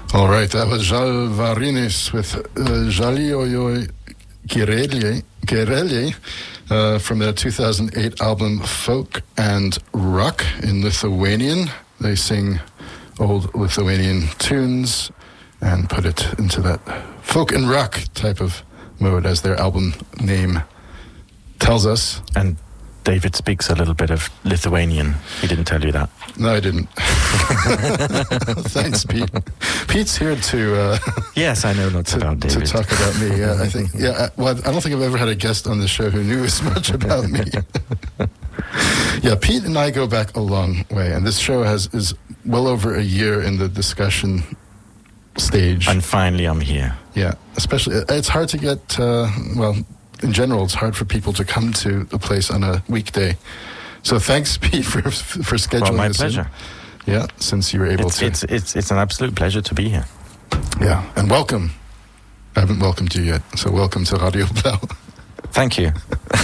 All right, that was Žalvarinis with Žaliojo Gerelje from their 2008 album Folk and Rock in Lithuanian. They sing old Lithuanian tunes and put it into that folk and rock type of mode, as their album name tells us. And David speaks a little bit of Lithuanian. He didn't tell you that. No, I didn't. Thanks, Pete. Pete's here to... yes, I know lots about David. To talk about me, I think. Yeah, well, I don't think I've ever had a guest on the show who knew as much about me. Yeah, Pete and I go back a long way, and this show is well over a year in the discussion stage. And finally I'm here. Yeah, especially, it's hard to get, in general, it's hard for people to come to the place on a weekday. So thanks, Pete, for scheduling this. My pleasure. Yeah, since you were able to. It's an absolute pleasure to be here. Yeah, and welcome. I haven't welcomed you yet, so welcome to Radio Blau. Thank you.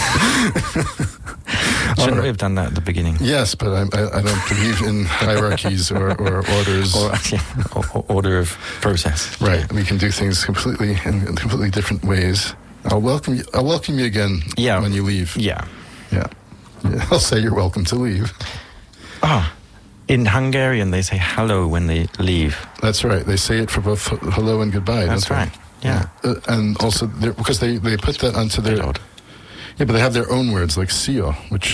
Shouldn't we have done that at the beginning? Yes, but I don't believe in hierarchies or orders. Or order of process. Right, we can do things in completely different ways. I'll welcome you again when you leave. Yeah. I'll say you're welcome to leave. In Hungarian they say hello when they leave. That's right. They say it for both hello and goodbye. That's right. Yeah. And also because they put that onto their... Yeah, but they have their own words like sio, which